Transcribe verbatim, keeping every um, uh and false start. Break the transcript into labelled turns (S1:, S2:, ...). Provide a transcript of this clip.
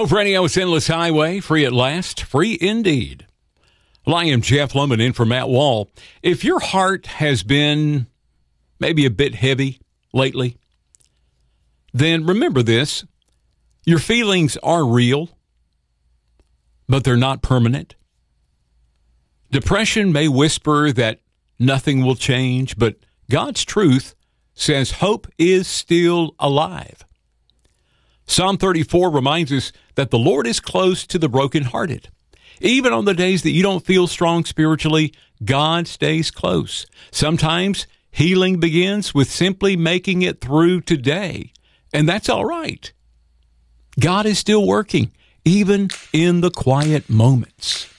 S1: Hope Radio's Endless Highway, free at last, free indeed. Well, I am Jeff Lohman in for Matt Wall. If your heart has been maybe a bit heavy lately, then remember this. Your feelings are real, but they're not permanent. Depression may whisper that nothing will change, but God's truth says hope is still alive. Psalm thirty-four reminds us that the Lord is close to the brokenhearted. Even on the days that you don't feel strong spiritually, God stays close. Sometimes healing begins with simply making it through today, and that's all right. God is still working, even in the quiet moments.